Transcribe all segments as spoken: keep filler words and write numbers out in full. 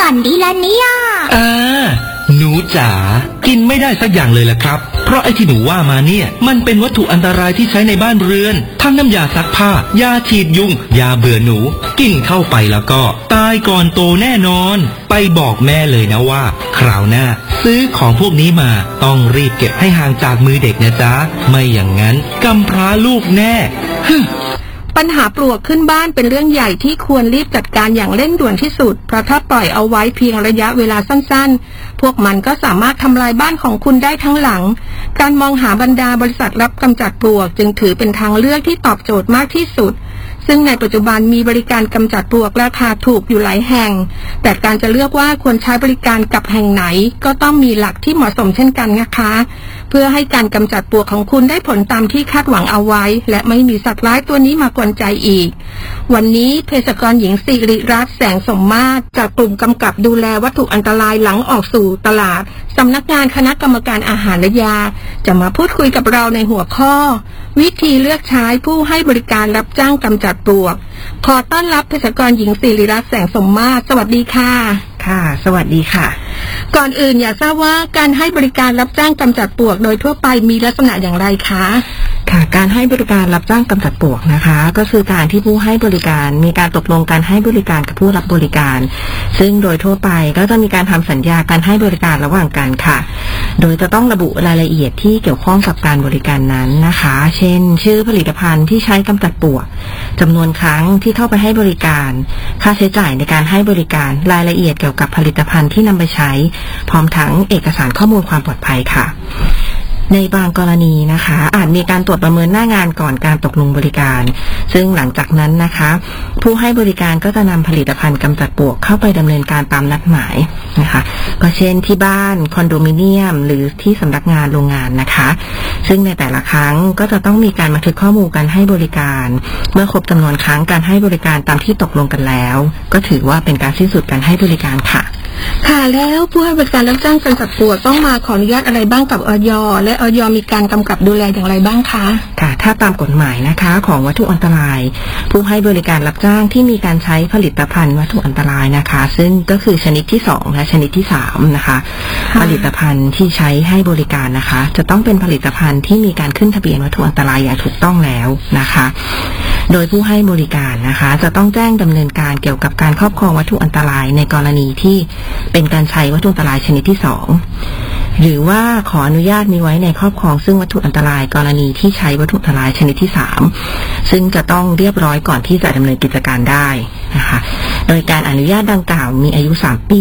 ฝันดีแล้วเนี่ยอ่าหนูจ๋ากินไม่ได้สักอย่างเลยล่ะครับเพราะไอ้ที่หนูว่ามาเนี่ยมันเป็นวัตถุอันตรายที่ใช้ในบ้านเรือนทั้งน้ำยาซักผ้ายาฉีดยุงยาเบื่อหนูกินเข้าไปแล้วก็ตายก่อนโตแน่นอนไปบอกแม่เลยนะว่าคราวหน้าซื้อของพวกนี้มาต้องรีบเก็บให้ห่างจากมือเด็กนะจ๊ะไม่อย่างนั้นกำพร้าลูกแน่ปัญหาปลวกขึ้นบ้านเป็นเรื่องใหญ่ที่ควรรีบจัดการอย่างเร่งด่วนที่สุดเพราะถ้าปล่อยเอาไว้เพียงระยะเวลาสั้นๆพวกมันก็สามารถทำลายบ้านของคุณได้ทั้งหลังการมองหาบรรดาบริษัทรับกำจัดปลวกจึงถือเป็นทางเลือกที่ตอบโจทย์มากที่สุดซึ่งในปัจจุบันมีบริการกำจัดปลวกราคาถูกอยู่หลายแห่งแต่การจะเลือกว่าควรใช้บริการกับแห่งไหนก็ต้องมีหลักที่เหมาะสมเช่นกันนะคะเพื่อให้การกำจัดปลวกของคุณได้ผลตามที่คาดหวังเอาไว้และไม่มีสัตว์ร้ายตัวนี้มากวนใจอีกวันนี้เภสัชกรหญิงสิริรัตน์แสงสมมาตรจากกลุ่มกำกับดูแลวัตถุอันตรายหลังออกสู่ตลาดสำนักงานคณะกรรมการอาหารและยาจะมาพูดคุยกับเราในหัวข้อวิธีเลือกใช้ผู้ให้บริการรับจ้างกำจัดปลวกขอต้อนรับเภสัชกรหญิงสิริรัตน์แสงสมมาตรสวัสดีค่ะค่ะสวัสดีค่ะก่อนอื่นอยากทราบว่าการให้บริการรับจ้างกำจัดปลวกโดยทั่วไปมีลักษณะอย่างไรคะค่ะการให้บริการรับจ้างกำจัดปลวกนะคะก็คือการที่ผู้ให้บริการมีการตกลงการให้บริการกับผู้รับบริการซึ่งโดยทั่วไปก็จะมีการทำสัญญาการให้บริการระหว่างกันค่ะโดยจะต้องระบุรายละเอียดที่เกี่ยวข้องกับการบริการนั้นนะคะเช่นชื่อผลิตภัณฑ์ที่ใช้กำจัดปลวกจำนวนครั้งที่เข้าไปให้บริการค่าใช้จ่ายในการให้บริการรายละเอียดเกี่ยวกับผลิตภัณฑ์ที่นำไปใช้พร้อมทั้งเอกสารข้อมูลความปลอดภัยค่ะในบางกรณีนะคะอาจมีการตรวจประเมินหน้างานก่อนการตกลงบริการซึ่งหลังจากนั้นนะคะผู้ให้บริการก็จะนำผลิตภัณฑ์กำจัดปลวกเข้าไปดำเนินการตามนัดหมายนะคะก็เช่นที่บ้านคอนโดมิเนียมหรือที่สำนักงานโรงงานนะคะซึ่งในแต่ละครั้งก็จะต้องมีการบันทึกข้อมูลการให้บริการเมื่อครบจำนวนครั้งการให้บริการตามที่ตกลงกันแล้วก็ถือว่าเป็นการสิ้นสุดการให้บริการค่ะค่ะแล้วผู้ให้บริการรับจ้างกำจัดปลวกต้องมาขออนุญาตอะไรบ้างกับอย.และอย.มีการกำกับดูแลอย่างไรบ้างคะค่ะถ้าตามกฎหมายนะคะของวัตถุอันตรายผู้ให้บริการรับจ้างที่มีการใช้ผลิตภัณฑ์วัตถุอันตรายนะคะซึ่งก็คือชนิดที่สองและชนิดที่สามนะคะผลิตภัณฑ์ที่ใช้ให้บริการนะคะจะต้องเป็นผลิตภัณฑ์ที่มีการขึ้นทะเบียนวัตถุอันตรายอย่างถูกต้องแล้วนะคะโดยผู้ให้บริการนะคะจะต้องแจ้งดำเนินการเกี่ยวกับการครอบครองวัตถุอันตรายในกรณีที่เป็นการใช้วัตถุอันตรายชนิดที่สองหรือว่าขออนุญาตมีไว้ในครอบครองซึ่งวัตถุอันตรายกรณีที่ใช้วัตถุอันตรายชนิดที่สามซึ่งจะต้องเรียบร้อยก่อนที่จะดำเนินกิจการได้นะคะโดยการอนุญาตดังกล่าวมีอายุสามปี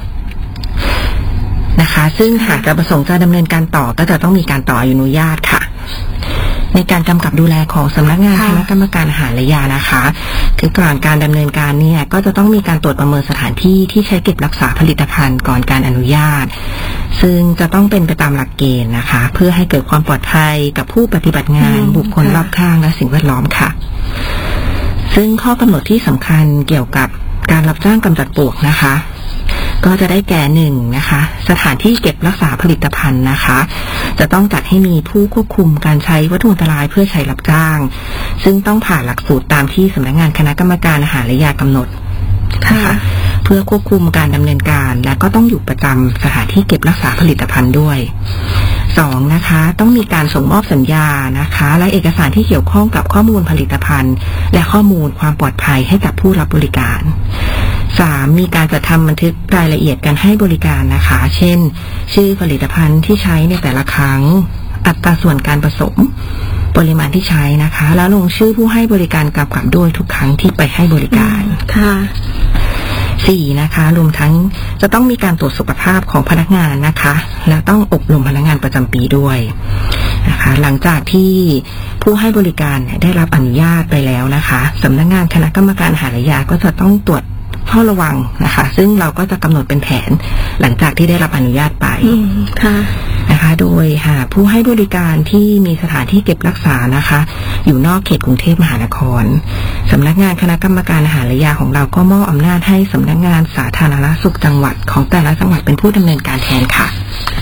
นะคะซึ่งหากจะประสงค์จะดำเนินการต่อก็จะต้องมีการต่ออนุญาตค่ะในการกำกับดูแลของสำนักงานคณะกรรมการอาหารและยานะคะคือก่อนการดำเนินการเนี่ยก็จะต้องมีการตรวจประเมินสถานที่ที่ใช้เก็บรักษาผลิตภัณฑ์ก่อนการอนุญาตซึ่งจะต้องเป็นไปตามหลักเกณฑ์นะคะเพื่อให้เกิดความปลอดภัยกับผู้ปฏิบัติงานบุคคลรอบข้างและสิ่งแวดล้อมค่ะซึ่งข้อกำหนดที่สำคัญเกี่ยวกับการรับจ้างกำจัดปลวกนะคะก็จะได้แก่หนึ่งนะคะสถานที่เก็บรักษาผลิตภัณฑ์นะคะจะต้องจัดให้มีผู้ควบคุมการใช้วัตถุอันตรายเพื่อใช้รับจ้างซึ่งต้องผ่านหลักสูตรตามที่สำนักงานคณะกรรมการอาหารและยากำหนดค่ะเพื่อควบคุมการดำเนินการและก็ต้องอยู่ประจำสถานที่เก็บรักษาผลิตภัณฑ์ด้วยสองนะคะต้องมีการส่งมอบสัญญานะคะและเอกสารที่เกี่ยวข้องกับข้อมูลผลิตภัณฑ์และข้อมูลความปลอดภัยให้กับผู้รับบริการสามมีการจัดทำบันทึกรายละเอียดการให้บริการนะคะเช่นชื่อผลิตภัณฑ์ที่ใช้ในแต่ละครั้งอัตราส่วนการผสมปริมาณที่ใช้นะคะแล้วลงชื่อผู้ให้บริการกำกับด้วยทุกครั้งที่ไปให้บริการค่ะสี่นะคะรวมทั้งจะต้องมีการตรวจสุขภาพของพนักงานนะคะและต้องอบรมพนักงานประจำปีด้วยนะคะหลังจากที่ผู้ให้บริการได้รับอนุญาตไปแล้วนะคะสำนักงานคณะกรรมการอาหารและยาก็จะต้องตรวจเฝ้าระวังนะคะซึ่งเราก็จะกำหนดเป็นแผนหลังจากที่ได้รับอนุญาตไปค่ะนะคะโดยหากผู้ให้บริการที่มีสถานที่เก็บรักษานะคะอยู่นอกเขตกรุงเทพมหานครสำนักงานคณะกรรมการอาหารและยาของเราก็มอบอำนาจให้สำนักงานสาธารณสุขจังหวัดของแต่ละจังหวัดเป็นผู้ดำเนินการแทนค่ะ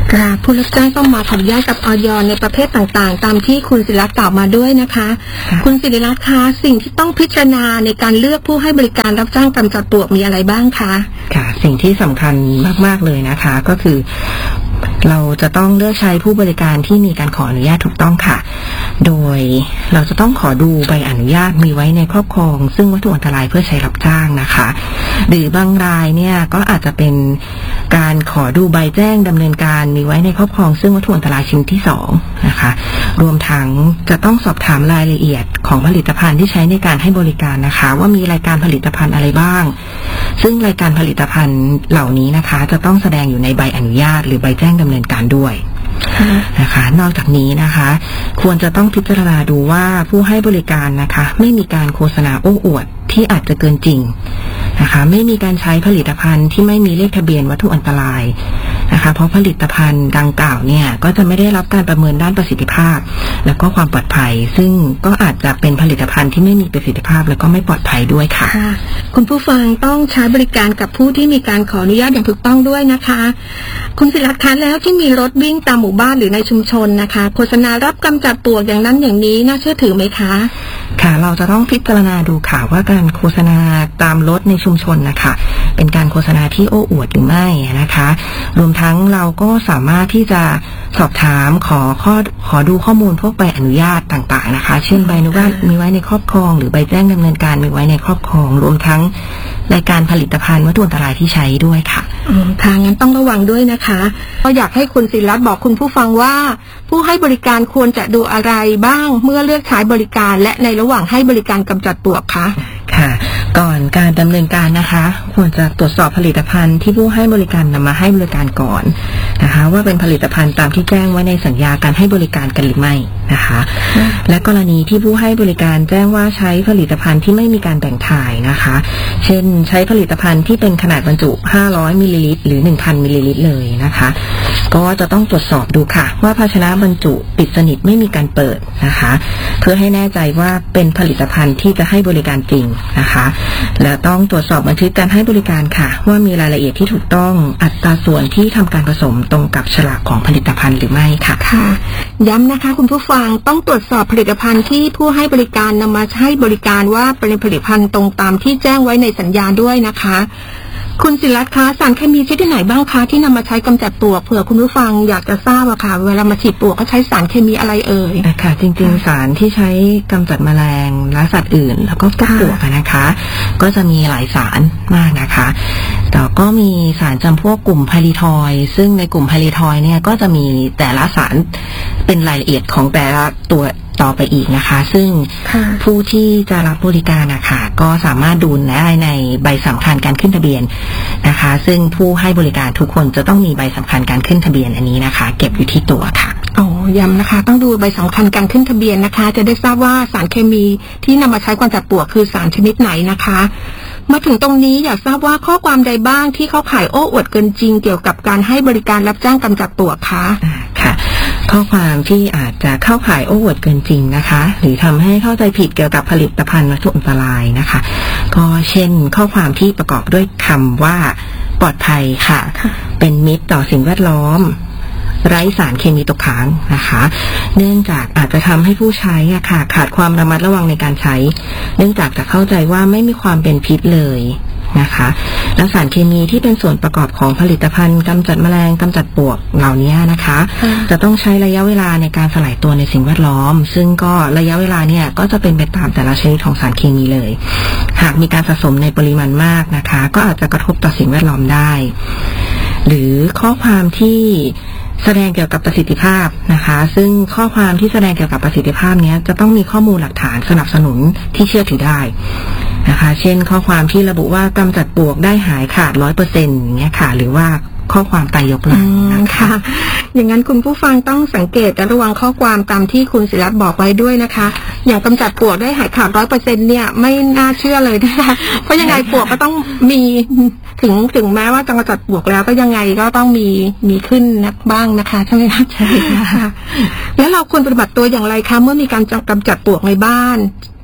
ค่ะผู้รับจ้างต้องมาขออนุญาตกับอย.ในประเภทต่างๆตามที่คุณศิริรัตน์กล่าวมาด้วยนะคะคุณศิริรัตน์คะสิ่งที่ต้องพิจารณาในการเลือกผู้ให้บริการรับจ้างกำจัดปลวกมีอะไรบ้างคะค่ะสิ่งที่สำคัญมากๆเลยนะคะก็คือเราจะต้องเลือกใช้ผู้บริการที่มีการขออนุญาตถูกต้องค่ะโดยเราจะต้องขอดูใบอนุญาตมีไว้ในครอบครองซึ่งวัตถุอันตรายเพื่อใช้รับจ้างนะคะหรือบางรายเนี่ยก็อาจจะเป็นการขอดูใบแจ้งดำเนินการมีไว้ในครอบครองซึ่งวัตถุอันตรายชิ้นที่สองนะคะรวมทั้งจะต้องสอบถามรายละเอียดของผลิตภัณฑ์ที่ใช้ในการให้บริการนะคะว่ามีรายการผลิตภัณฑ์อะไรบ้างซึ่งรายการผลิตภัณฑ์เหล่านี้นะคะจะต้องแสดงอยู่ในใบอนุญาตหรือใบแจ้งดำเนินการด้วยนะคะนอกจากนี้นะคะควรจะต้องพิจารณาดูว่าผู้ให้บริการนะคะไม่มีการโฆษณาโอ้อวดที่อาจจะเกินจริงนะคะไม่มีการใช้ผลิตภัณฑ์ที่ไม่มีเลขทะเบียนวัตถุอันตรายนะคะเพราะผลิตภัณฑ์ดังกล่าวเนี่ยก็จะไม่ได้รับการประเมินด้านประสิทธิภาพและก็ความปลอดภัยซึ่งก็อาจจะเป็นผลิตภัณฑ์ที่ไม่มีประสิทธิภาพและก็ไม่ปลอดภัยด้วยค่ะคุณผู้ฟังต้องใช้บริการกับผู้ที่มีการขออนุญาตอย่างถูกต้องด้วยนะคะคุณศิริรัตน์คะแล้วที่มีรถวิ่งตามหมู่บ้านหรือในชุมชนนะคะโฆษณารับกำจัดปลวกอย่างนั้นอย่างนี้น่าเชื่อถือไหมคะค่ะเราจะต้องพิจารณาดูค่ะว่าการโฆษณาตามรถในชุมชนนะคะเป็นการโฆษณาที่โอ้อวดหรือไม่นะคะรวมทั้งเราก็สามารถที่จะสอบถามขอข้อขอดูข้อมูลพวกใบอนุญาตต่างๆนะคะเช่นใบอนุญาตมีไว้ในครอบครองหรือใบแจ้งดำเนินการมีไว้ในครอบครองรวมทั้งรายการผลิตภัณฑ์วัตถุอันตรายที่ใช้ด้วยค่ะอืมทางนั้นต้องระวังด้วยนะคะก็อยากให้คุณศิริรัตน์บอกคุณผู้ฟังว่าผู้ให้บริการควรจะดูอะไรบ้างเมื่อเลือกใช้บริการและในระหว่างให้บริการกำจัดปลวกคะค่ะก่อนการดำเนินการนะคะควรจะตรวจสอบผลิตภัณฑ์ที่ผู้ให้บริการนำมาให้บริการก่อนนะคะว่าเป็นผลิตภัณฑ์ตามที่แจ้งไว้ในสัญญาการให้บริการกันหรือไม่นะคะและกรณีที่ผู้ให้บริการแจ้งว่าใช้ผลิตภัณฑ์ที่ไม่มีการแบ่งถ่ายนะคะเช่นใช้ผลิตภัณฑ์ที่เป็นขนาดบรรจุห้าร้อยมิลลิลิตรหรือ หนึ่งพัน มิลลิลิตรเลยนะคะก็จะต้องตรวจสอบดูค่ะว่าภาชนะบรรจุปิดสนิทไม่มีการเปิดนะคะเพื่อให้แน่ใจว่าเป็นผลิตภัณฑ์ที่จะให้บริการจริงนะคะและต้องตรวจสอบบันทึกการให้บริการค่ะว่ามีรายละเอียดที่ถูกต้องอัตราส่วนที่ทำการผสมตรงกับฉลากของผลิตภัณฑ์หรือไม่ค่ะค่ะย้ำนะคะคุณผู้ฟังต้องตรวจสอบผลิตภัณฑ์ที่ผู้ให้บริการนำมาให้บริการว่าเป็นผลิตภัณฑ์ตรงตามที่แจ้งไว้ในสัญญาด้วยนะคะคุณศิริรัตน์คะสารเคมีชนิดไหนบ้างคะที่นำมาใช้กำจัดปลวกเผื่อคุณผู้ฟังอยากจะทราบอะค่ะเวลามาฉีดปลวกก็ใช้สารเคมีอะไรเอ่ยค่ะจริงๆสารที่ใช้กำจัดแมลงและสัตว์อื่นแล้วก็ปลวกนะคะก็จะมีหลายสารมากนะคะแต่ก็มีสารจำพวกกลุ่มไพลิทอยด์ซึ่งในกลุ่มไพลิทอยด์เนี่ยก็จะมีแต่ละสารเป็นรายละเอียดของแต่ละตัวต่อไปอีกนะคะซึ่งผู้ที่จะรับบริการนะคะก็สามารถดูได้ในใบสำคัญการขึ้นทะเบียนนะคะซึ่งผู้ให้บริการทุกคนจะต้องมีใบสำคัญการขึ้นทะเบียนอันนี้นะคะเก็บอยู่ที่ตัวค่ะอ๋อย้ำนะคะต้องดูใบสำคัญการขึ้นทะเบียนนะคะจะได้ทราบว่าสารเคมีที่นำมาใช้กำจัดปลวกคือสารชนิดไหนนะคะมาถึงตรงนี้อยากทราบว่าข้อความใดบ้างที่เข้าข่ายโอ้อวดเกินจริงเกี่ยวกับการให้บริการรับจ้างกำจัดปลวกคะค่ะข้อความที่อาจจะเข้าข่ายโอ้อวดเกินจริงนะคะหรือทำให้เข้าใจผิดเกี่ยวกับผลิตภัณฑ์วัตถุอันตรายนะคะก็เช่นข้อความที่ประกอบด้วยคำว่าปลอดภัยค่ะเป็นมิตรต่อสิ่งแวดล้อมไร้สารเคมีตกค้างนะคะเนื่องจากอาจจะทำให้ผู้ใช้อะค่ะขาดความระมัดระวังในการใช้เนื่องจากจะเข้าใจว่าไม่มีความเป็นพิษเลยนะคะและสารเคมีที่เป็นส่วนประกอบของผลิตภัณฑ์กำจัดแมลงกำจัดปลวกเหล่านี้นะคะจะต้องใช้ระยะเวลาในการสลายตัวในสิ่งแวดล้อมซึ่งก็ระยะเวลาเนี่ยก็จะเป็นไปตามแต่ละชนิดของสารเคมีเลยหากมีการสะสมในปริมาณมากนะคะก็อาจจะกระทบต่อสิ่งแวดล้อมได้หรือข้อความที่แสดงเกี่ยวกับประสิทธิภาพนะคะซึ่งข้อความที่แสดงเกี่ยวกับประสิทธิภาพนี้จะต้องมีข้อมูลหลักฐานสนับสนุนที่เชื่อถือได้นะคะเช่นข้อความที่ระบุว่ากำจัดปลวกได้หายขาด ร้อยเปอร์เซ็นต์ อย่างเงี้ยค่ะหรือว่าข้อความตายยกหลังนะคะอย่างนั้นคุณผู้ฟังต้องสังเกตและระวังข้อความตามที่คุณศิริรัตน์บอกไว้ด้วยนะคะอย่างกำจัดปลวกได้หายขาด ร้อยเปอร์เซ็นต์ เนี่ยไม่น่าเชื่อเลยนะคะเพราะยังไงปลวกก็ต้องมีถึงถึงแม้ว่าจะกำจัดปลวกแล้วก็ยังไงก็ต้องมีมีขึ้นนักบ้างนะคะใช่ไหมคะใช่ค่ะแล้วเราควรปฏิบัติตัวอย่างไรคะเมื่อมีการกำจัดปลวกในบ้าน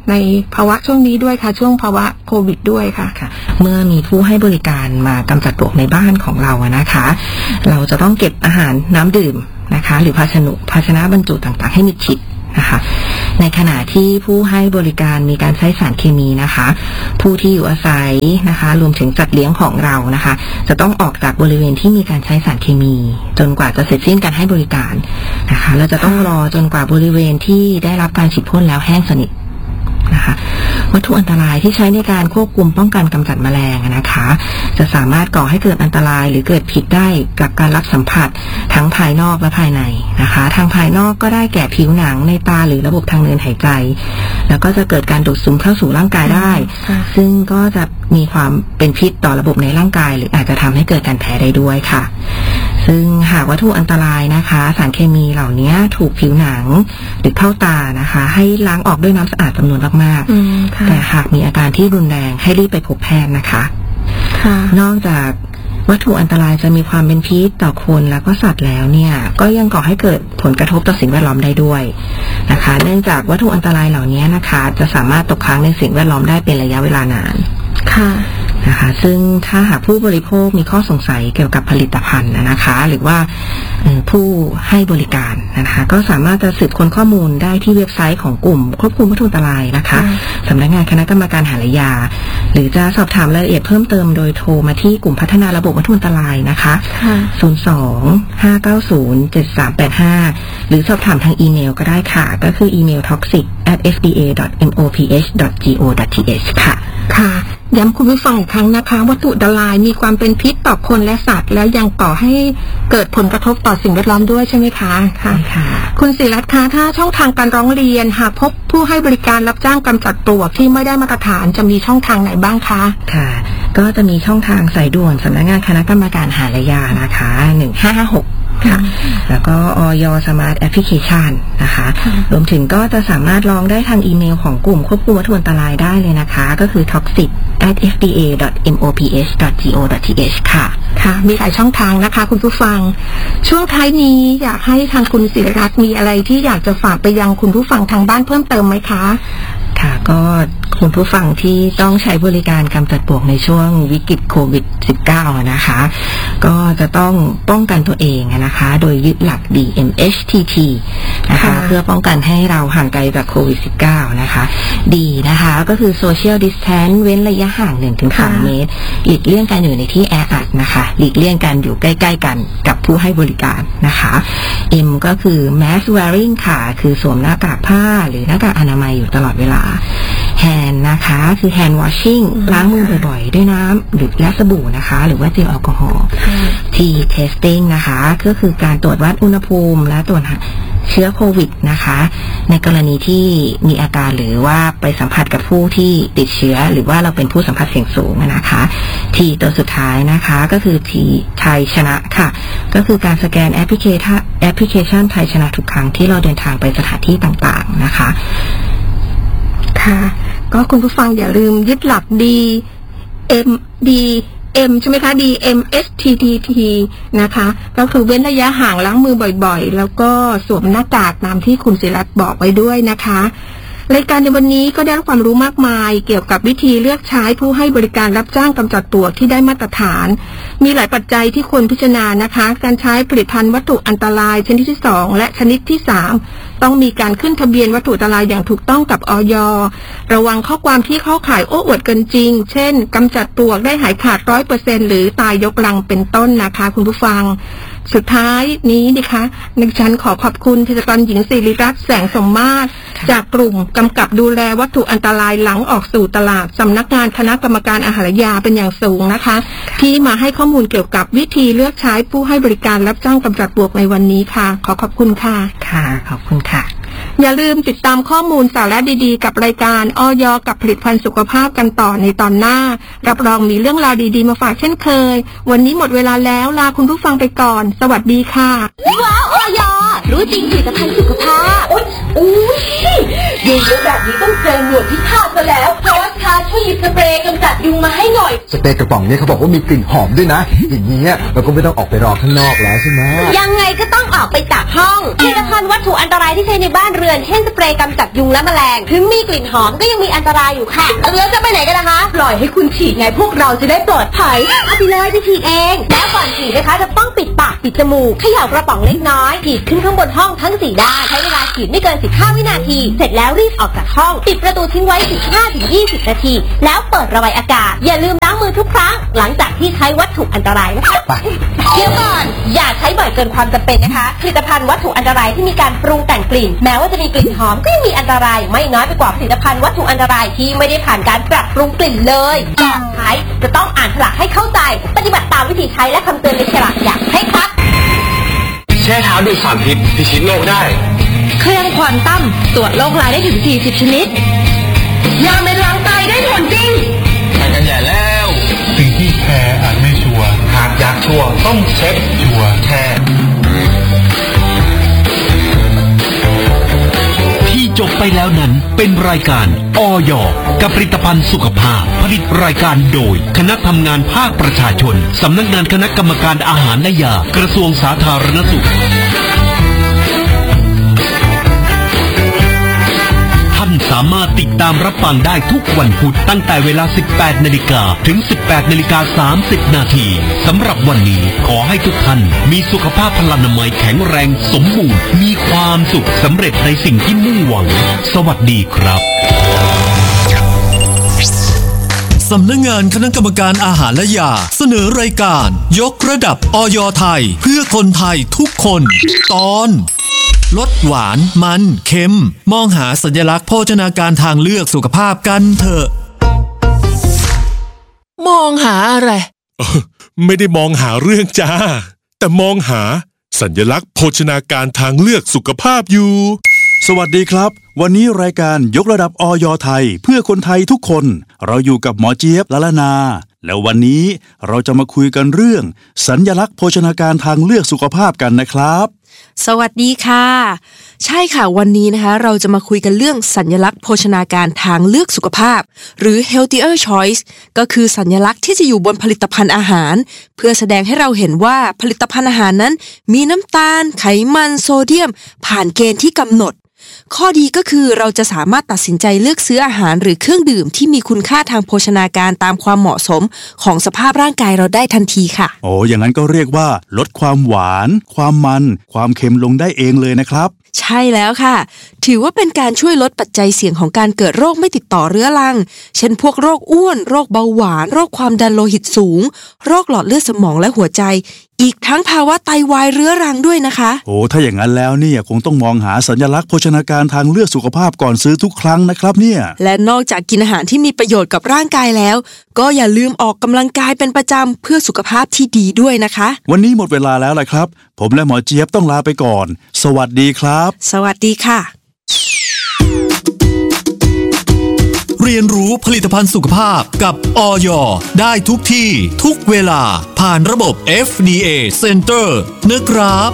ในภาวะช่วงนี้ด้วยค่ะช่วงภาวะโควิดด้วยค่ะเมื่อมีผู้ให้บริการมากำจัดปลวกในบ้านของเราอะนะคะเราจะต้องเก็บอาหารน้ำดื่มนะคะหรือภาชนะภาชนะบรรจุต่างๆให้มิดชิดนะคะในขณะที่ผู้ให้บริการมีการใช้สารเคมีนะคะผู้ที่อยู่อาศัยนะคะรวมถึงสัตว์เลี้ยงของเรานะคะจะต้องออกจากบริเวณที่มีการใช้สารเคมีจนกว่าจะเสร็จสิ้นการให้บริการนะคะเราจะต้องรอจนกว่าบริเวณที่ได้รับการฉีดพ่นแล้วแห้งสนิทนะคะวัตถุอันตรายที่ใช้ในการควบคุมป้องกันกำจัดแมลงนะคะจะสามารถก่อให้เกิดอันตรายหรือเกิดผิดได้กับการรับสัมผัสทั้งภายนอกและภายในนะคะทางภายนอกก็ได้แก่ผิวหนังในตาหรือระบบทางเดินหายใจแล้วก็จะเกิดการดูดซึมเข้าสู่ร่างกายได้ซึ่งก็จะมีความเป็นพิษต่อระบบในร่างกายหรืออาจจะทำให้เกิดการแพ้ได้ด้วยค่ะซึ่งหากวัตถุอันตรายนะคะสารเคมีเหล่านี้ถูกผิวหนังหรือเข้าตานะคะให้ล้างออกด้วยน้ำสะอาดจำนวนมากๆแต่หากมีอาการที่รุนแรงให้รีบไปพบแพทย์นะคะนอกจากวัตถุอันตรายจะมีความเป็นพิษต่อคนแล้วก็สัตว์แล้วเนี่ยก็ยังก่อให้เกิดผลกระทบต่อสิ่งแวดล้อมได้ด้วยนะคะเนื่องจากวัตถุอันตรายเหล่านี้นะคะจะสามารถตกค้างในสิ่งแวดล้อมได้เป็นระยะเวลานานค่ะนะคะซึ่งถ้าหากผู้บริโภคมีข้อสงสัยเกี่ยวกับผลิตภัณฑ์นะคะหรือว่าผู้ให้บริการนะคะก็สามารถจะสืบค้นข้อมูลได้ที่เว็บไซต์ของกลุ่มควบคุมวัตถุอันตรายนะคะสำนักงานคณะกรรมการอาหารและยาหรือจะสอบถามรายละเอียดเพิ่มเติมโดยโทรมาที่กลุ่มพัฒนาระบบวัตถุอันตรายนะคะศูนย์ สอง ห้า เก้า ศูนย์ เจ็ด สาม แปด ห้าหรือสอบถามทางอีเมลก็ได้ค่ะก็คืออีเมล toxic at f d a dot m o p h dot go dot t h ค่ะค่ะย้ำคุณผู้ฟังอีกครั้งนะคะวัตถุอันตรายมีความเป็นพิษต่อคนและสัตว์แล้วยังก่อให้เกิดผลกระทบต่อสิ่งแวดล้อมด้วยใช่ไหมคะค่ะค่ะคุณศิรัตน์คะถ้าช่องทางการร้องเรียนหากพบผู้ให้บริการรับจ้างกำจัดปลวกที่ไม่ได้มาตรฐานจะมีช่องทางไหนบ้างคะค่ะก็จะมีช่องทางสายด่วนสำนักงานคณะกรรมการอาหารและยานะคะหนึ่งห้าห้าหกค่ะแล้วก็อย Smart Application นะคะรวมถึงก็จะสามารถลองได้ทางอีเมลของกลุ่มควบคุมวัตถุอันตรายได้เลยนะคะก็คือ toxic at f d a dot m o p h dot go dot t h ค่ะค่ะมีหลายช่องทางนะคะคุณผู้ฟังช่วงท้ายนี้อยากให้ทางคุณศิริรัตน์มีอะไรที่อยากจะฝากไปยังคุณผู้ฟังทางบ้านเพิ่มเติมไหมคะค่ะก็คุณผู้ฟังที่ต้องใช้บริการกำจัดปลวกในช่วงวิกฤตโควิด สิบเก้า นะคะก็จะต้องป้องกันตัวเองนะคะโดยยึดหลัก ดี เอ็ม เอช ที ที นะคะเพื่อป้องกันให้เราห่างไกลจากโควิด สิบเก้า นะคะดีนะคะก็คือ Social Distance เว้นระยะห่าง หนึ่งถึงสาม เมตรหลีกเลี่ยงการอยู่ในที่แออัดนะคะหลีกเลี่ยงการอยู่ใกล้ๆกันกับผู้ให้บริการนะคะ M ก็คือ Mask Wearing ค่ะคือสวมหน้ากากผ้าหรือหน้ากากอนามัยอยู่ตลอดเวลาhand นะคะคือ hand washing ล้างมือบ่อยๆด้วยน้ำหรือและสบู่นะคะหรือว่าเจลแอลกอฮอล์ T testing นะคะก็คือการตรวจวัดอุณหภูมิและตรวจเชื้อโควิดนะคะในกรณีที่มีอาการหรือว่าไปสัมผัสกับผู้ที่ติดเชื้อหรือว่าเราเป็นผู้สัมผัสเสี่ยงสูงนะคะ T ตัวสุดท้ายนะคะก็คือ T ไทยชนะค่ะก็คือการสแกนแอปพลิเคชันแอปพลิเคชันไทยชนะทุกครั้งที่เราเดินทางไปสถานที่ต่างๆนะคะค่ะก็คุณผู้ฟังอย่าลืมยึดหลัก D M D M ใช่ไหมคะ D M S T T T นะคะก็คือเว้นระยะห่างล้างมือบ่อยๆแล้วก็สวมหน้ากากตามที่คุณศิรัตน์บอกไว้ด้วยนะคะรายการในวันนี้ก็ได้รับความรู้มากมายเกี่ยวกับวิธีเลือกใช้ผู้ให้บริการรับจ้างกำจัดปลวกที่ได้มาตรฐานมีหลายปัจจัยที่ควรพิจารณานะคะการใช้ผลิตภัณฑ์วัตถุอันตรายชนิดที่สองและชนิดที่สามต้องมีการขึ้นทะเบียนวัตถุอันตรายอย่างถูกต้องกับอย.ระวังข้อความที่เข้าข่ายโอ้อวดเกินจริงเช่นกำจัดปลวกได้หายขาด ร้อยเปอร์เซ็นต์ หรือตายยกลังเป็นต้นนะคะคุณผู้ฟังสุดท้ายนี้นะคะดิฉันขอขอบคุณเภสัชกรหญิงศิริรัตน์แสงสมมาตรจากกลุ่มกำกับดูแลวัตถุอันตรายหลังออกสู่ตลาดสำนักงานคณะกรรมการอาหารและยาเป็นอย่างสูงนะคะที่มาให้ข้อมูลเกี่ยวกับวิธีเลือกใช้ผู้ให้บริการรับจ้างกำจัดปลวกในวันนี้ค่ะขอขอบคุณค่ะค่ะขอบคุณค่ะอย่าลืมติดตามข้อมูลสาระดีๆกับรายการอย.กับผลิตภัณฑ์สุขภาพกันต่อในตอนหน้ารับรองมีเรื่องราวดีๆมาฝากเช่นเคยวันนี้หมดเวลาแล้วลาคุณผู้ฟังไปก่อนสวัสดีค่ะว้าวอย.รู้จริงผลิตภัณฑ์สุขภาพอุ้ยยิงแบบนี้ต้องเจอหนวดพิฆาตซะแล้วโพสต์ค่ะช่วยหยิบสเปรย์กำจัดยุงมาให้หน่อยยสเปรย์กระป๋องเนี่ยเขาบอกว่ามีกลิ่นหอมด้วยนะอย่างนี้เราก็ไม่ต้องออกไปรอข้างนอกแล้วใช่ไหมยังไงก็ต้องออกไปจากห้องผลิตภัณฑ์วัตถุอันตรายที่ใช้ในบ้านเรือนเช่นสเปรย์กำจัดยุงและแมลงถึงมีกลิ่นหอมก็ยังมีอันตรายอยู่ค่ะแล้วจะไปไหนกันนะคะปล่อยให้คุณฉีดไงพวกเราจะได้ปลอดภัยเอาไปเลยจะฉีดเองแล้วก่อนฉีดนะคะจะต้องปิดปากปิดจมูกเขย่ากระป๋องเล็กน้อยฉีดขึ้นข้างบนห้องทั้งสี่ด้านใช้เวลาฉีดไม่เกินสิบห้าวินาทีเสร็จแล้วรีบออกจากห้องปิดประตูทิ้งไว้ สิบห้าถึงยี่สิบ นาทีแล้วเปิดระบายอากาศอย่าลืมล้างมือทุกครั้งหลังจากที่ใช้วัตถุอันตรายนะคะเดี๋ยวก่อนอย่าใช้บ่อยเกินความจำเป็นนะคะผลิตภัณฑ์วัตถุอันตรายที่มีการปรุงแต่งกลิ่นแม้ว่าจะมีกลิ่นหอมก็ยังมีอันตรายไม่น้อยไปกว่าผลิตภัณฑ์วัตถุอันตรายที่ไม่ได้ผ่านการปรับปรุงกลิ่นเลยก่อนใช้จะต้องอ่านฉลากให้เข้าใจปฏิบัติตามวิธีใช้และคำเตือนในฉลากอย่างเคร่งครัดแช่เท้าดูดสารพิษพิชิตโลกได้เครื่องควอนตัมตรวจโรคร้ายได้ถึงสี่สิบชนิดยาเม็ดล้างไตได้ผลจริงไปกันใหญ่แล้วสิ่งที่แพ้อาจไม่ชัวร์หากอยากชัวร์ต้องเช็คชัวร์แค่ที่จบไปแล้วนั้นเป็นรายการอย.กับผลิตภัณฑ์สุขภาพผลิตรายการโดยคณะทำงานภาคประชาชนสำนักงานคณะกรรมการอาหารและยากระทรวงสาธารณสุขท่านสามารถติดตามรับฟังได้ทุกวันพุธตั้งแต่เวลา สิบแปดนาฬิกา ถึง สิบแปดนาฬิกาสามสิบ นาทีสำหรับวันนี้ขอให้ทุกท่านมีสุขภาพพลานามัยแข็งแรงสมบูรณ์มีความสุขสำเร็จในสิ่งที่มุ่งหวังสวัสดีครับสำนักงานคณะกรรมการอาหารและยาเสนอรายการยกระดับอย.ไทยเพื่อคนไทยทุกคนตอนลดหวานมันเค็มมองหาสัญลักษณ์โภชนาการทางเลือกสุขภาพกันเถอะมองหาอะไรไม่ได้มองหาเรื่องจ้าแต่มองหาสัญลักษณ์โภชนาการทางเลือกสุขภาพอยู่สวัสดีครับวันนี้รายการยกระดับอย.ไทยเพื่อคนไทยทุกคนเราอยู่กับหมอเจี๊ยบละละนาแล้ววันนี้เราจะมาคุยกันเรื่องสัญลักษณ์โภชนาการทางเลือกสุขภาพกันนะครับสวัสดีค่ะใช่ค่ะวันนี้นะคะเราจะมาคุยกันเรื่องสัญลักษณ์โภชนาการทางเลือกสุขภาพหรือ healthier choice ก็คือสัญลักษณ์ที่จะอยู่บนผลิตภัณฑ์อาหารเพื่อแสดงให้เราเห็นว่าผลิตภัณฑ์อาหารนั้นมีน้ำตาลไขมันโซเดียมผ่านเกณฑ์ที่กำหนดข้อดีก็คือเราจะสามารถตัดสินใจเลือกซื้ออาหารหรือเครื่องดื่มที่มีคุณค่าทางโภชนาการตามความเหมาะสมของสภาพร่างกายเราได้ทันทีค่ะโอ้อย่างนั้นก็เรียกว่าลดความหวานความมันความเค็มลงได้เองเลยนะครับใช่แล้วค่ะถือว่าเป็นการช่วยลดปัจจัยเสี่ยงของการเกิดโรคไม่ติดต่อเรื้อรังเช่นพวกโรคอ้วนโรคเบาหวานโรคความดันโลหิตสูงโรคหลอดเลือดสมองและหัวใจอีกทั้งภาวะไตวายเรื้อรังด้วยนะคะโอ้ถ้าอย่างนั้นแล้วเนี่ยคงต้องมองหาสัญลักษณ์โภชนาการทางเลือกสุขภาพก่อนซื้อทุกครั้งนะครับเนี่ยและนอกจากกินอาหารที่มีประโยชน์กับร่างกายแล้วก็อย่าลืมออกกำลังกายเป็นประจำเพื่อสุขภาพที่ดีด้วยนะคะวันนี้หมดเวลาแล้วล่ะครับผมและหมอเจี๊ยบต้องลาไปก่อนสวัสดีครับสวัสดีค่ะเรียนรู้ผลิตภัณฑ์สุขภาพกับอย.ได้ทุกที่ทุกเวลาผ่านระบบ เอฟ ดี เอ Center นะครับ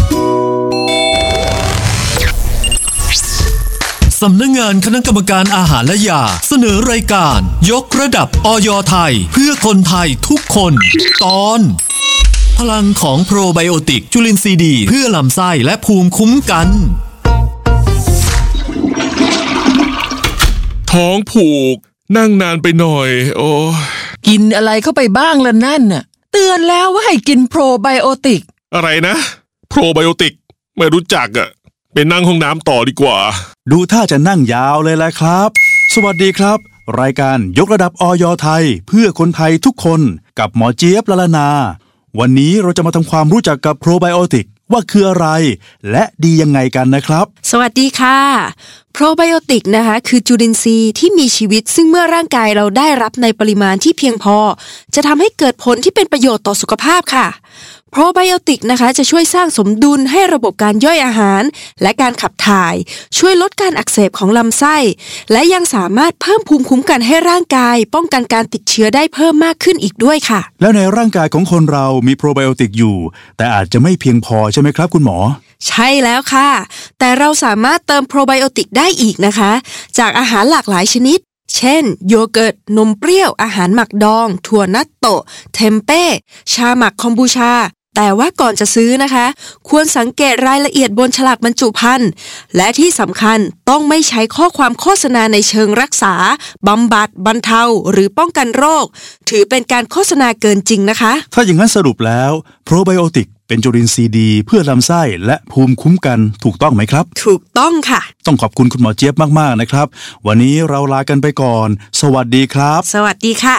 สำนักงานคณะกรรมการอาหารและยาเสนอรายการยกระดับอย.ไทยเพื่อคนไทยทุกคนตอนพลังของโปรไบโอติกจุลินทรีย์ดีเพื่อลำไส้และภูมิคุ้มกันท้องผูกนั่งนานไปหน่อยโอ้กินอะไรเข้าไปบ้างล่ะนั่นน่ะเตือนแล้วว่าให้กินโปรไบโอติกอะไรนะโปรไบโอติกไม่รู้จักอ่ะไปนั่งห้องน้ำต่อดีกว่าดูท่าจะนั่งยาวเลยแหละครับสวัสดีครับรายการยกระดับอย.ไทยเพื่อคนไทยทุกคนกับหมอเจี๊ยบละละนาวันนี้เราจะมาทำความรู้จักกับโปรไบโอติกว่าคืออะไรและดียังไงกันนะครับสวัสดีค่ะโปรไบโอติกนะคะคือจุลินทรีย์ที่มีชีวิตซึ่งเมื่อร่างกายเราได้รับในปริมาณที่เพียงพอจะทำให้เกิดผลที่เป็นประโยชน์ต่อสุขภาพค่ะโปรไบโอติกนะคะจะช่วยสร้างสมดุลให้ระบบการย่อยอาหารและการขับถ่ายช่วยลดการอักเสบของลำไส้และยังสามารถเพิ่มภูมิคุ้มกันให้ร่างกายป้องกันการติดเชื้อได้เพิ่มมากขึ้นอีกด้วยค่ะแล้วในร่างกายของคนเรามีโปรไบโอติกอยู่แต่อาจจะไม่เพียงพอใช่ไหมครับคุณหมอใช่แล้วค่ะแต่เราสามารถเติมโปรไบโอติกได้อีกนะคะจากอาหารหลากหลายชนิดเช่นโยเกิร์ตนมเปรี้ยวอาหารหมักดองถั่วนัตโตะเทมเป้ชาหมักคอมบูชาแต่ว่าก่อนจะซื้อนะคะควรสังเกตรายละเอียดบนฉลากบรรจุภัณฑ์และที่สำคัญต้องไม่ใช้ข้อความโฆษณาในเชิงรักษาบำบัดบรรเทาหรือป้องกันโรคถือเป็นการโฆษณาเกินจริงนะคะถ้าอย่างนั้นสรุปแล้วโปรไบโอติกเป็นจุลินทรีย์ดีเพื่อลำไส้และภูมิคุ้มกันถูกต้องไหมครับถูกต้องค่ะต้องขอบคุณคุณหมอเจี๊ยบมากๆนะครับวันนี้เราลากันไปก่อนสวัสดีครับสวัสดีค่ะ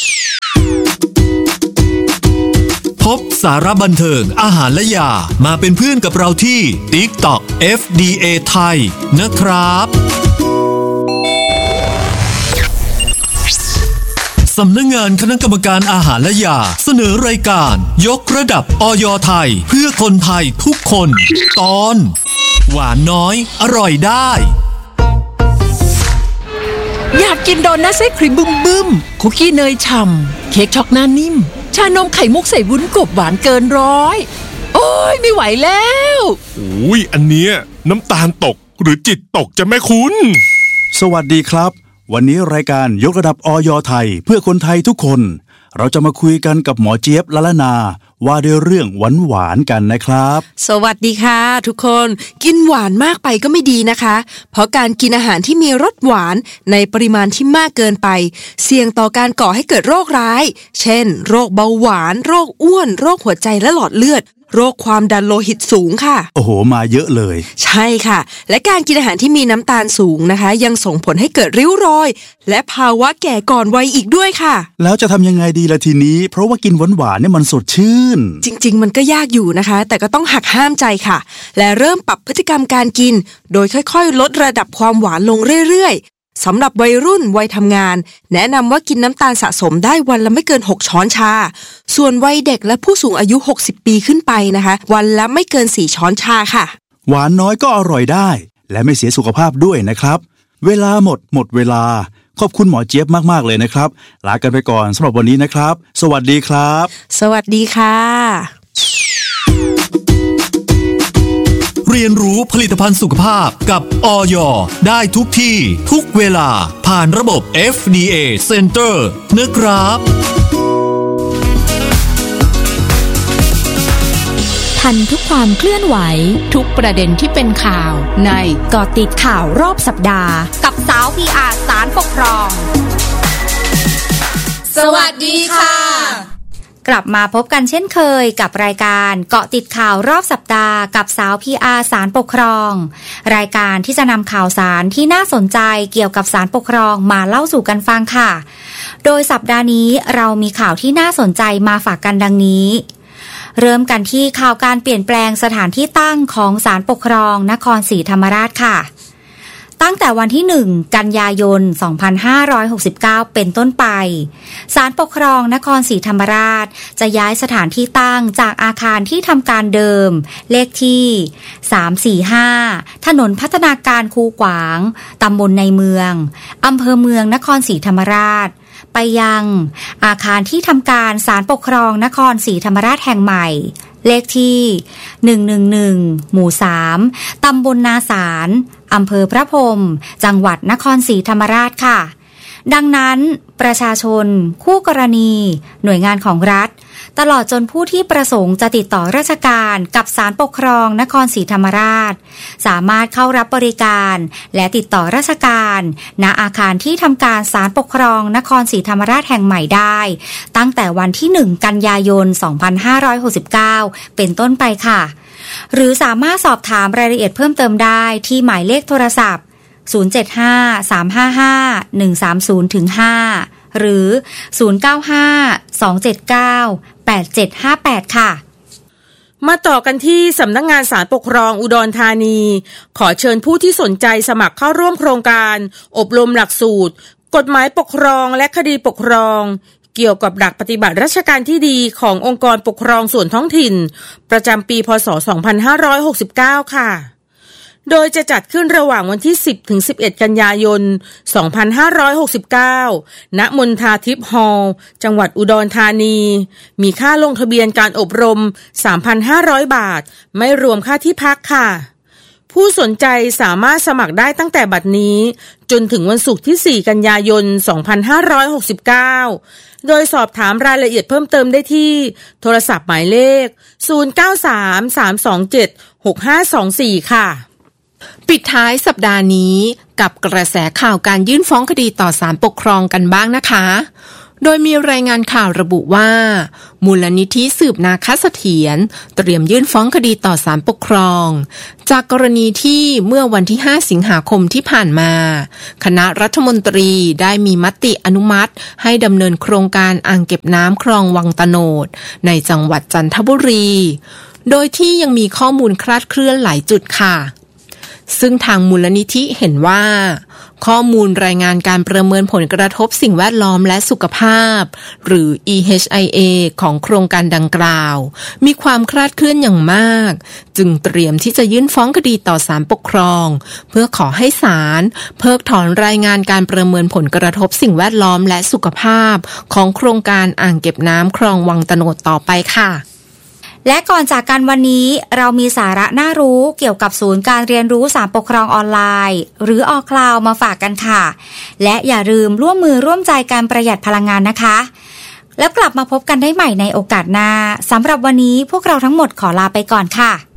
พบสาระบันเทิงอาหารและยามาเป็นเพื่อนกับเราที่ TikTok เอฟ ดี เอ ไทยนะครับสำนักงานคณะกรรมการอาหารและยาเสนอรายการยกระดับอย.ไทยเพื่อคนไทยทุกคนตอนหวานน้อยอร่อยได้อยากกินโดนัทไส้ครีมบึ้มบึ้มคุกกี้เนยฉ่ำเค้กช็อกหน้านิ่มชานมไข่มุกใส่วุ้นกบหวานเกินร้อยโอ้ยไม่ไหวแล้วอุ้ยอันเนี้ยน้ำตาลตกหรือจิตตกจะแม่คุณสวัสดีครับวันนี้รายการยกระดับอย.ไทยเพื่อคนไทยทุกคนเราจะมาคุยกันกับหมอเจี๊ยบละละนาว่าด้วยเรื่องหวานหวานกันนะครับสวัสดีค่ะทุกคนกินหวานมากไปก็ไม่ดีนะคะเพราะการกินอาหารที่มีรสหวานในปริมาณที่มากเกินไปเสี่ยงต่อการก่อให้เกิดโรคร้ายเช่นโรคเบาหวานโรคอ้วนโรคหัวใจและหลอดเลือดโรคความดันโลหิตสูงค่ะโอ้โหมาเยอะเลยใช่ค่ะและการกินอาหารที่มีน้ำตาลสูงนะคะยังส่งผลให้เกิดริ้วรอยและภาวะแก่ก่อนวัยอีกด้วยค่ะแล้วจะทำยังไงดีล่ะทีนี้เพราะว่ากินหวานหวานเนี่ยมันสดชื่นจริงๆมันก็ยากอยู่นะคะแต่ก็ต้องหักห้ามใจค่ะและเริ่มปรับพฤติกรรมการกินโดยค่อยๆลดระดับความหวานลงเรื่อยๆสำหรับวัยรุ่นวัยทำงานแนะนำว่ากินน้ำตาลสะสมได้วันละไม่เกินหกช้อนชาส่วนวัยเด็กและผู้สูงอายุหกสิบปีขึ้นไปนะคะวันละไม่เกินสี่ช้อนชาค่ะหวานน้อยก็อร่อยได้และไม่เสียสุขภาพด้วยนะครับเวลาหมดหมดเวลาขอบคุณหมอเจี๊ยบมากๆเลยนะครับลากันไปก่อนสำหรับวันนี้นะครับสวัสดีครับสวัสดีค่ะเรียนรู้ผลิตภัณฑ์สุขภาพกับอย.ได้ทุกที่ทุกเวลาผ่านระบบ เอฟ ดี เอ Center นะครับทันทุกความเคลื่อนไหวทุกประเด็นที่เป็นข่าวในเกาะติดข่าวรอบสัปดาห์กับสาว พี อาร์ ศาลปกครองสวัสดีค่ะกลับมาพบกันเช่นเคยกับรายการเกาะติดข่าวรอบสัปดาห์กับสาว พี อาร์ ศาลปกครองรายการที่จะนำข่าวสารที่น่าสนใจเกี่ยวกับศาลปกครองมาเล่าสู่กันฟังค่ะโดยสัปดาห์นี้เรามีข่าวที่น่าสนใจมาฝากกันดังนี้เริ่มกันที่ข่าวการเปลี่ยนแปลงสถานที่ตั้งของศาลปกครองนครศรีธรรมราชค่ะตั้งแต่วันที่หนึ่งกันยายนสองพันห้าร้อยหกสิบเก้าเป็นต้นไปศาลปกครองนครศรีธรรมราชจะย้ายสถานที่ตั้งจากอาคารที่ทำการเดิมเลขที่สาม สี่ ห้าถนนพัฒนาการคูขวางตำบลในเมืองอำเภอเมืองนครศรีธรรมราชไปยังอาคารที่ทำการศาลปกครองนครศรีธรรมราชแห่งใหม่เลขที่หนึ่ง หนึ่ง หนึ่งหมู่สามตำบลนาสารอำเภอพระพรหมจังหวัดนครศรีธรรมราชค่ะดังนั้นประชาชนคู่กรณีหน่วยงานของรัฐตลอดจนผู้ที่ประสงค์จะติดต่อราชการกับศาลปกครองนครศรีธรรมราชสามารถเข้ารับบริการและติดต่อราชการณอาคารที่ทำการศาลปกครองนครศรีธรรมราชแห่งใหม่ได้ตั้งแต่วันที่หนึ่งกันยายนสองพันห้าร้อยหกสิบเก้าเป็นต้นไปค่ะหรือสามารถสอบถามรายละเอียดเพิ่มเติมได้ที่หมายเลขโทรศัพท์ศูนย์ เจ็ด ห้า สาม ห้า ห้า หนึ่ง สาม ศูนย์ ห้า หรือศูนย์ เก้า ห้า สอง เจ็ด เก้า แปด เจ็ด ห้า แปดค่ะมาต่อกันที่สำนักงานศาลปกครองอุดรธานีขอเชิญผู้ที่สนใจสมัครเข้าร่วมโครงการอบรมหลักสูตรกฎหมายปกครองและคดีปกครองเกี่ยวกับหลักปฏิบัติราชการที่ดีขององค์กรปกครองส่วนท้องถิ่นประจำปีพ.ศ. สองพันห้าร้อยหกสิบเก้าค่ะโดยจะจัดขึ้นระหว่างวันที่สิบถึงสิบเอ็ดกันยายนสองพันห้าร้อยหกสิบเก้าณมณฑาทิพย์ฮอลล์จังหวัดอุดรธานีมีค่าลงทะเบียนการอบรม สามพันห้าร้อย บาทไม่รวมค่าที่พักค่ะผู้สนใจสามารถสมัครได้ตั้งแต่บัดนี้จนถึงวันศุกร์ที่สี่กันยายนสองพันห้าร้อยหกสิบเก้าโดยสอบถามรายละเอียดเพิ่มเติมได้ที่โทรศัพท์หมายเลขศูนย์ เก้า สาม สาม สอง เจ็ด หก ห้า สอง สี่ค่ะปิดท้ายสัปดาห์นี้กับกระแสข่าวการยื่นฟ้องคดีต่อศาลปกครองกันบ้างนะคะโดยมีรายงานข่าวระบุว่ามูลนิธิสืบนาคเสถียรเตรียมยื่นฟ้องคดีต่อศาลปกครองจากกรณีที่เมื่อวันที่ห้าสิงหาคมที่ผ่านมาคณะรัฐมนตรีได้มีมติอนุมัติให้ดำเนินโครงการอ่างเก็บน้ำคลองวังตะโนดในจังหวัดจันทบุรีโดยที่ยังมีข้อมูลคลาดเคลื่อนหลายจุดค่ะซึ่งทางมูลนิธิเห็นว่าข้อมูลรายงานการประเมินผลกระทบสิ่งแวดล้อมและสุขภาพหรือ อี เอช ไอ เอ ของโครงการดังกล่าวมีความคลาดเคลื่อนอย่างมากจึงเตรียมที่จะยื่นฟ้องคดีต่อศาลปกครองเพื่อขอให้ศาลเพิกถอนรายงานการประเมินผลกระทบสิ่งแวดล้อมและสุขภาพของโครงการอ่างเก็บน้ำคลองวังตะโนดต่อไปค่ะและก่อนจากกันวันนี้เรามีสาระน่ารู้เกี่ยวกับศูนย์การเรียนรู้ศาลปกครองออนไลน์หรือออคลาวมาฝากกันค่ะและอย่าลืมร่วมมือร่วมใจการประหยัดพลังงานนะคะแล้วกลับมาพบกันได้ใหม่ในโอกาสหน้าสำหรับวันนี้พวกเราทั้งหมดขอลาไปก่อนค่ะ